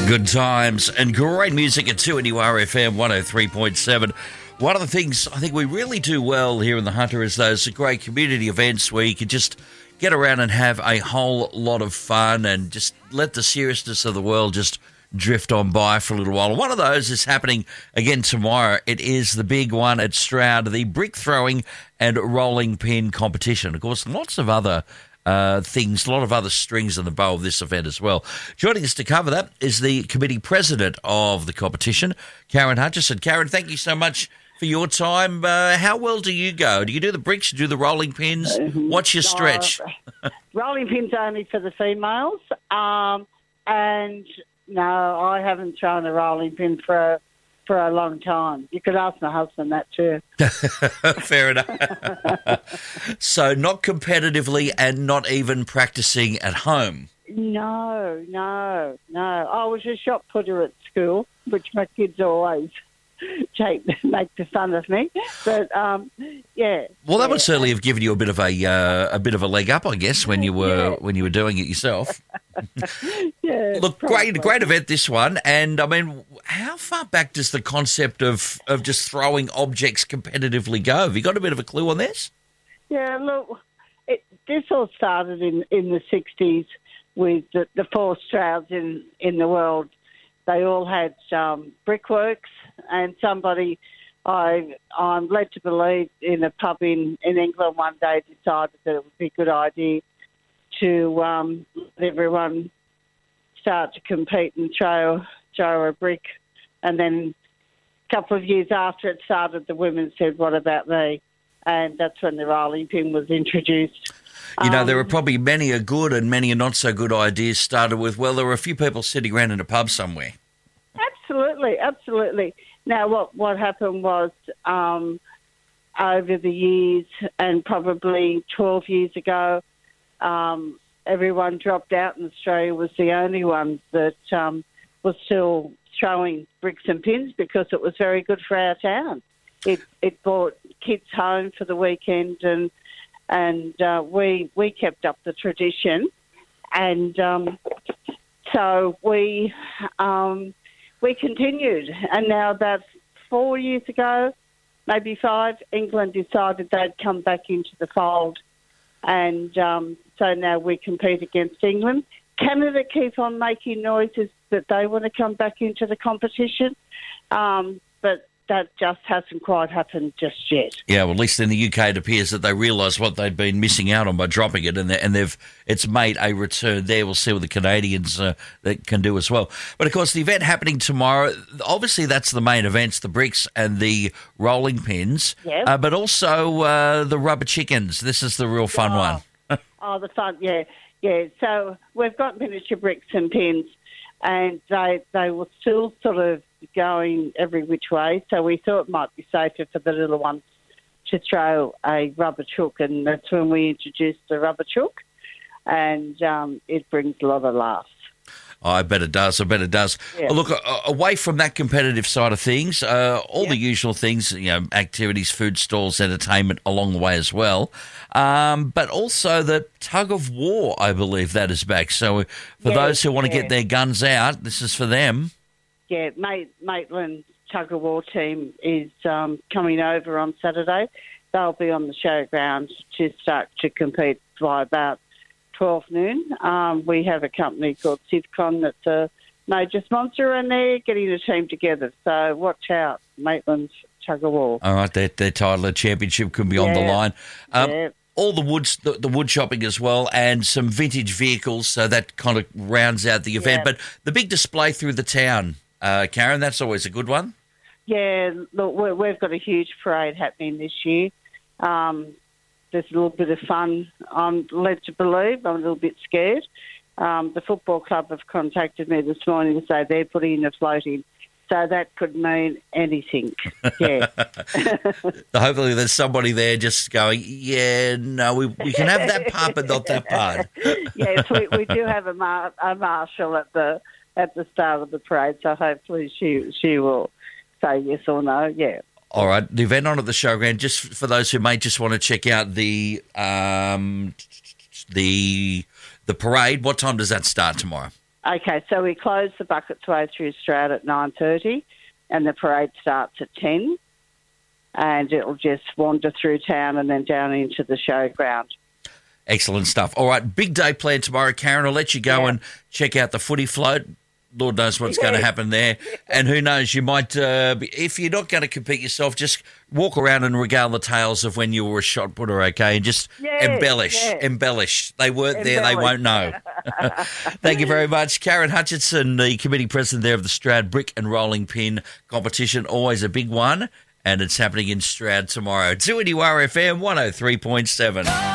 Good times and great music at 2NURFM 103.7. One of the things I think we really do well here in the Hunter is those great community events where you can just get around and have a whole lot of fun and just let the seriousness of the world just drift on by for a little while. One of those is happening again tomorrow. It is the big one at Stroud, the brick throwing and rolling pin competition. Of course, lots of other things, a lot of other strings in the bow of this event as well. Joining us to cover that is the committee president of the competition, Karen Hutchison. Karen, thank you so much for your time. How well do you go? Do you do the bricks? Do you do the rolling pins? What's your stretch? Rolling pins only for the females. And no, I haven't thrown a rolling pin for a long time. You could ask my husband that too. Fair enough. So not competitively and not even practicing at home? No. I was a shot putter at school, which my kids always make the fun of me. But yeah. Well, that would certainly have given you a bit of a leg up, I guess, when you were doing it yourself. Yeah. Look, great event, this one. And I mean, how far back does the concept of just throwing objects competitively go? Have you got a bit of a clue on this? Yeah, look, this all started in the 60s with the four Strouds in the world. They all had brickworks, and somebody, I'm led to believe, in a pub in England one day decided that it would be a good idea to let everyone start to compete and throw a brick. And then a couple of years after it started, the women said, what about me? And that's when the rolling pin was introduced. You know, there were probably many a good and many a not so good ideas started with, well, there were a few people sitting around in a pub somewhere. Absolutely. Now, what happened was over the years, and probably 12 years ago, everyone dropped out, and Australia was the only one that was still throwing bricks and pins because it was very good for our town. It brought kids home for the weekend, and we kept up the tradition, and so we continued. And now about 4 years ago, maybe 5, England decided they'd come back into the fold, and so now we compete against England. Canada keep on making noises that they want to come back into the competition, but that just hasn't quite happened just yet. Yeah, well, at least in the UK it appears that they realise what they'd been missing out on by dropping it, and it's made a return there. We'll see what the Canadians that can do as well. But, of course, the event happening tomorrow, obviously that's the main events, the bricks and the rolling pins, but also the rubber chickens. This is the real fun one. The fun, yeah. So we've got miniature bricks and pins, and they were still sort of going every which way, so we thought it might be safer for the little ones to throw a rubber chook, and that's when we introduced the rubber chook, and it brings a lot of laughs. Oh, I bet it does. Yeah. Look, away from that competitive side of things, all the usual things, activities, food stalls, entertainment along the way as well. But also the tug of war, I believe that is back. So for those who want to get their guns out, this is for them. Yeah, Maitland tug of war team is coming over on Saturday. They'll be on the showground to start to compete by about 12 noon. We have a company called Sivcon that's a major sponsor, and they're getting a team together. So watch out, Maitland's tug of war. All right, their title of championship could be on the line. All the wood shopping as well, and some vintage vehicles, so that kind of rounds out the event. But the big display through the town, Karen, that's always a good one. Yeah, look, we've got a huge parade happening this year. There's a little bit of fun, I'm led to believe. I'm a little bit scared. The football club have contacted me this morning to say they're putting in a floating. So that could mean anything, yeah. Hopefully there's somebody there just going, we can have that part but not that part. Yes, we do have a marshal at the start of the parade, so hopefully she will say yes or no, yeah. All right, the event on at the showground, just for those who may just want to check out the parade, what time does that start tomorrow? Okay, so we close the Buckets Way through Stroud at 9:30 and the parade starts at 10 and it'll just wander through town and then down into the showground. Excellent stuff. All right, big day planned tomorrow, Karen. I'll let you go and check out the footy float. Lord knows what's going to happen there. And who knows, you might, if you're not going to compete yourself, just walk around and regale the tales of when you were a shot putter, okay? And just embellish. They weren't there, they won't know. Thank you very much. Karen Hutchinson, the committee president there of the Stroud Brick and Rolling Pin competition, always a big one. And it's happening in Stroud tomorrow. 2NURFM 103.7.